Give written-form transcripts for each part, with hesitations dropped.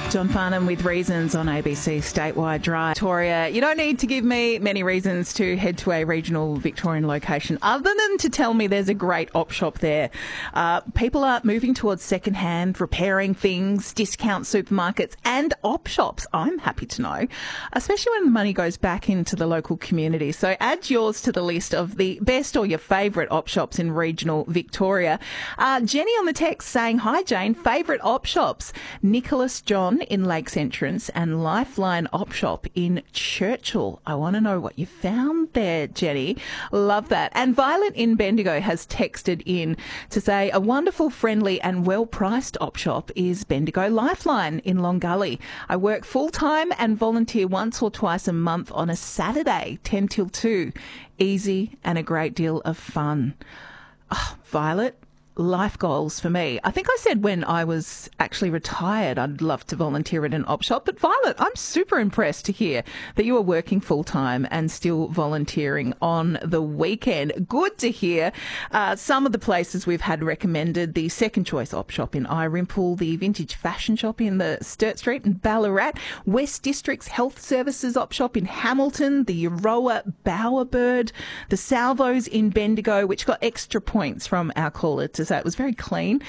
John Farnham with Reasons on ABC Statewide Drive. Victoria, you don't need to give me many reasons to head to a regional Victorian location other than to tell me there's a great op shop there. People are moving towards second-hand, repairing things, discount supermarkets and op shops. I'm happy to know, especially when the money goes back into the local community. So add yours to the list of the best or your favourite op shops in regional Victoria. Jenny on the text saying, hi Jane, favourite op shops, Nicholas John in Lakes Entrance and Lifeline Op Shop in Churchill. I want to know what you found there, Jenny. Love that. And Violet in Bendigo has texted in to say a wonderful, friendly and well-priced op shop is Bendigo Lifeline in Long Gully. I work full-time and volunteer once or twice a month on a Saturday, 10 till 2. Easy and a great deal of fun. Oh, Violet, life goals for me. I think I said when I was actually retired I'd love to volunteer at an op shop, but Violet, I'm super impressed to hear that you are working full-time and still volunteering on the weekend. Good to hear. Some of the places we've had recommended, the Second Choice op shop in Irimple, the Vintage Fashion Shop in the Sturt Street in Ballarat, West District's Health Services op shop in Hamilton, the Euroa Bowerbird, the Salvos in Bendigo, which got extra points from our caller to say it was very clean.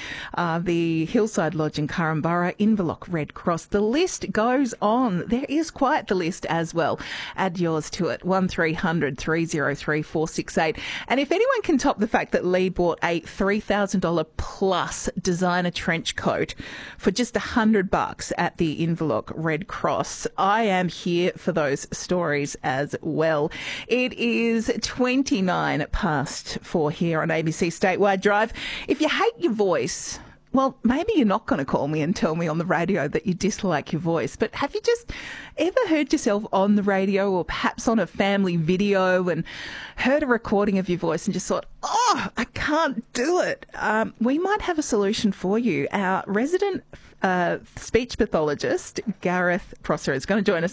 The Hillside Lodge in Curramborough, Inverloch Red Cross. The list goes on. There is quite the list as well. Add yours to it, 1300 303 468. And if anyone can top the fact that Lee bought a $3,000 plus designer trench coat for just $100 at the Inverloch Red Cross, I am here for those stories as well. It is 29 past 4 here on ABC Statewide Drive. If you hate your voice, well, maybe you're not going to call me and tell me on the radio that you dislike your voice, but have you just ever heard yourself on the radio or perhaps on a family video and heard a recording of your voice and just thought, oh, I can't do it? We might have a solution for you. Our resident speech pathologist, Gareth Prosser, is going to join us